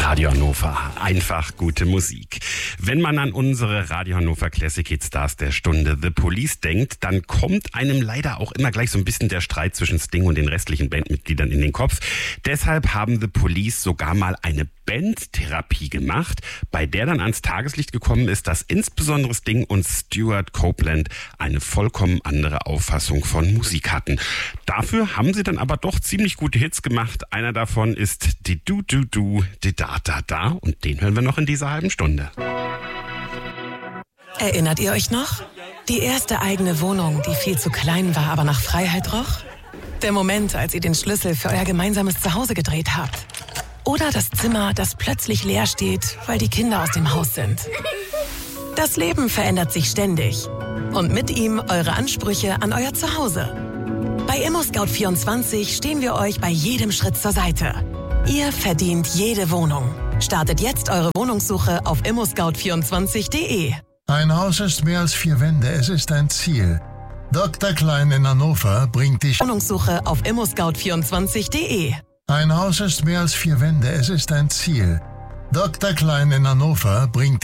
Radio Hannover, einfach gute Musik. Wenn man an unsere Radio Hannover Classic Hit Stars der Stunde The Police denkt, dann kommt einem leider auch immer gleich so ein bisschen der Streit zwischen Sting und den restlichen Bandmitgliedern in den Kopf. Deshalb haben The Police sogar mal eine Bandtherapie gemacht, bei der dann ans Tageslicht gekommen ist, dass insbesondere Sting und Stuart Copeland eine vollkommen andere Auffassung von Musik hatten. Dafür haben sie dann aber doch ziemlich gute Hits gemacht. Einer davon ist die Du, die Da, und den hören wir noch in dieser halben Stunde. Erinnert ihr euch noch? Die erste eigene Wohnung, die viel zu klein war, aber nach Freiheit roch? Der Moment, als ihr den Schlüssel für euer gemeinsames Zuhause gedreht habt? Oder das Zimmer, das plötzlich leer steht, weil die Kinder aus dem Haus sind? Das Leben verändert sich ständig. Und mit ihm eure Ansprüche an euer Zuhause. Bei ImmoScout24 stehen wir euch bei jedem Schritt zur Seite. Ihr verdient jede Wohnung. Startet jetzt eure Wohnungssuche auf immoscout24.de. Ein Haus ist mehr als 4 Wände, es ist ein Ziel. Dr. Klein in Hannover bringt die Wohnungssuche auf immoscout24.de. Ein Haus ist mehr als 4 Wände, es ist ein Ziel. Dr. Klein in Hannover bringt